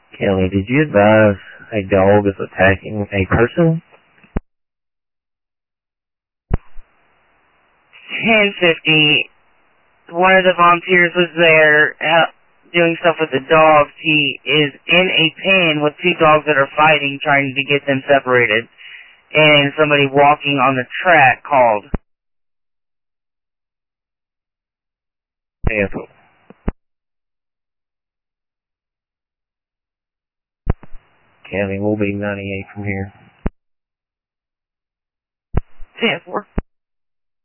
Kelly, did you advise a dog is attacking a person? 10:50. One of the volunteers was there doing stuff with the dogs. He is in a pen with two dogs that are fighting, trying to get them separated. And somebody walking on the track called. Cancel. Kelly, we'll be 98 from here. 10-4.